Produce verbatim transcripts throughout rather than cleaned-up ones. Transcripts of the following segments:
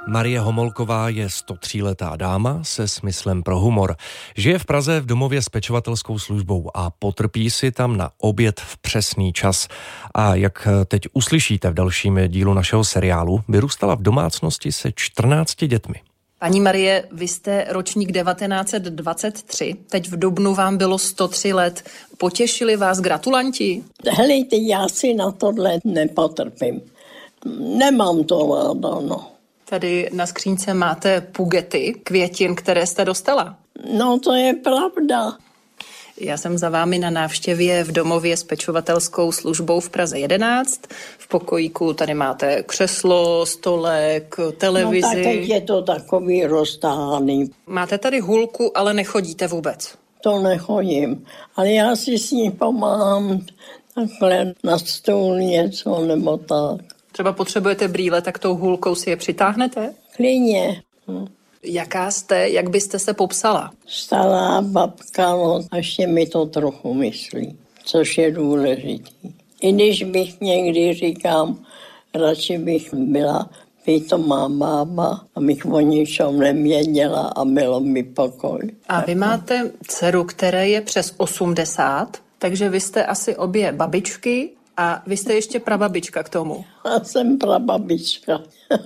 Marie Homolková je sto tříletá dáma se smyslem pro humor. Žije v Praze v domově s pečovatelskou službou a potrpí si tam na oběd v přesný čas. A jak teď uslyšíte v dalším dílu našeho seriálu, vyrůstala v domácnosti se čtrnácti dětmi. Paní Marie, vy jste ročník devatenáct set dvacet tři, teď v dubnu vám bylo sto tři let. Potěšili vás gratulanti? Helejte, já si na tohle nepotrpím. Nemám to ráda, no. Tady na skřínce máte pugety, květin, které jste dostala. No, to je pravda. Já jsem za vámi na návštěvě v domově s pečovatelskou službou v Praze jedenáct. V pokojíku tady máte křeslo, stolek, televizi. No tak teď je to takový roztáhaný. Máte tady hůlku, ale nechodíte vůbec. To nechodím, ale já si s ní pomáhám takhle na stůl něco nebo tak. Třeba potřebujete brýle, tak tou hůlkou si je přitáhnete? Klidně. Hm. Jaká jste, jak byste se popsala? Stará babka, no, ještě mi to trochu myslí, což je důležitý. I když bych někdy říkám, radši bych byla pitomá bába, abych o ničem nevěděla a bylo mi pokoj. A vy máte dceru, které je přes osmdesát, takže vy jste asi obě babičky a vy jste ještě prababička k tomu. Já jsem prababička.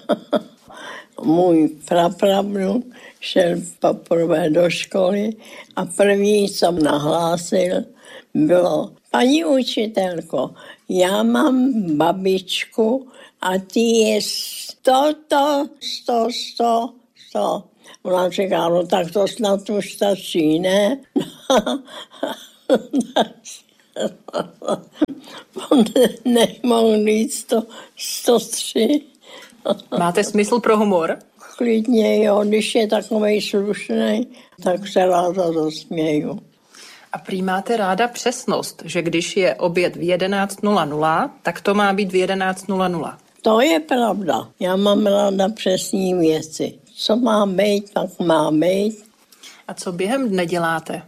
Můj prapravnuk šel poprvé do školy a první, co nahlásil, bylo: paní učitelko, já mám babičku a ty je sto, to, sto, sto, sto. Ona říká, no tak to snad už stačí, ne? On nemohl říct to sto tři. Máte smysl pro humor? Klidně jo, když je takovej slušnej, tak se ráda zasměju. A prý máte ráda přesnost, že když je oběd v jedenáct nula nula, tak to má být v jedenáct nula nula. To je pravda. Já mám ráda přesní věci. Co má být, tak má být. A co během dne děláte?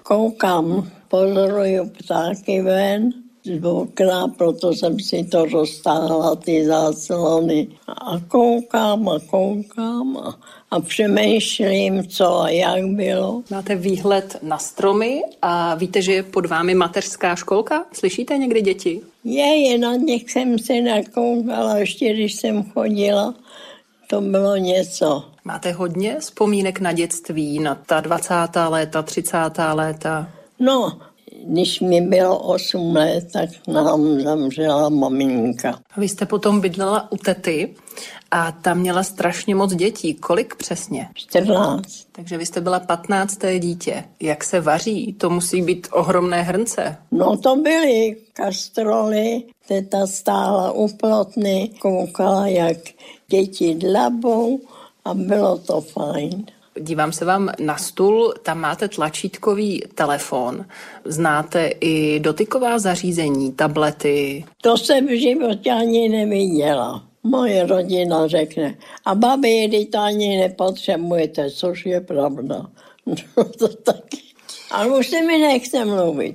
Koukám, pozoruju ptáky ven z okna, proto jsem si to roztáhla, ty záclony. A koukám a koukám a, a přemýšlím, co a jak bylo. Máte výhled na stromy a víte, že je pod vámi mateřská školka? Slyšíte někdy děti? Je, je na něk jsem se nakoukala, ještě když jsem chodila, to bylo něco. Máte hodně vzpomínek na dětství, na ta dvacátá léta, třicátá léta? No, když mi bylo osm let, tak nám zemřela maminka. Vy jste potom bydlela u tety a tam měla strašně moc dětí. Kolik přesně? čtrnáct. Takže vy jste byla patnácté dítě. Jak se vaří? To musí být ohromné hrnce. No to byly kastroly, teta stála u plotny, koukala, jak děti dlabou a bylo to fajn. Dívám se vám na stůl, tam máte tlačítkový telefon. Znáte i dotyková zařízení, tablety? To jsem v životě ani neviděla. Moje rodina řekne, a babi, když to ani nepotřebujete, což je pravda. No to taky. Ale už se mi nechce mluvit.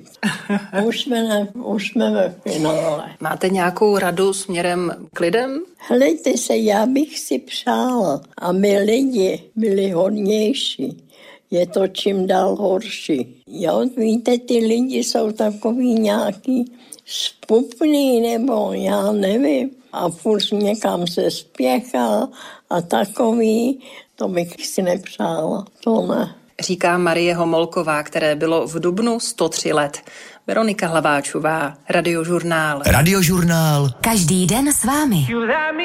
Už jsme, ne, už jsme ve finále. Máte nějakou radu směrem k lidem? Hlejte se, já bych si přála, aby lidi byli hodnější. Je to čím dál horší. Jo, víte, ty lidi jsou takový nějaký spupný, nebo já nevím. A furt někam se spěchá a takový, to bych si nepřála, to ne. Říká Marie Homolková, které bylo v dubnu sto tři let. Veronika Hlaváčová, Radiožurnál. Radiožurnál. Každý den s vámi.